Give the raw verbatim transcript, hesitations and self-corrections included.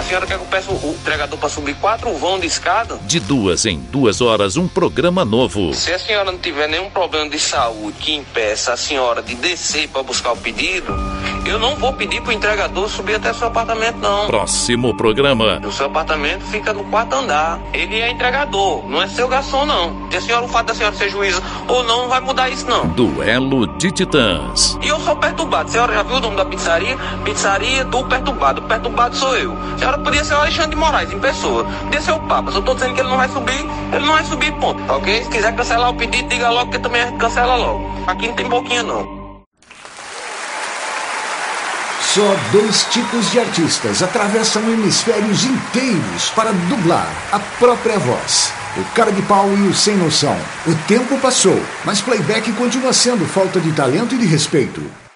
senhora quer que eu peça o entregador para subir quatro vão de escada? De duas em duas horas, um programa novo. Se a senhora não tiver nenhum problema de saúde que impeça a senhora de descer para buscar o pedido, eu não vou pedir pro entregador subir até seu apartamento, não. Próximo programa. O seu apartamento fica no quarto andar. Ele é entregador, não é seu garçom, não. Se a senhora, o fato da senhora ser juíza ou não, não vai mudar isso, não. Duelo de Titãs. E eu sou perturbado. A senhora já viu o nome da pizzaria? Pizzaria do Perturbado. O perturbado sou eu. A senhora podia ser o Alexandre de Moraes, em pessoa. Podia ser o Papa. Se eu tô dizendo que ele não vai subir, ele não vai subir, ponto. Ok? Se quiser cancelar o pedido, diga logo que também a gente cancela logo. Aqui não tem boquinha, não. Só dois tipos de artistas atravessam hemisférios inteiros para dublar a própria voz. O cara de pau e o sem noção. O tempo passou, mas playback continua sendo falta de talento e de respeito.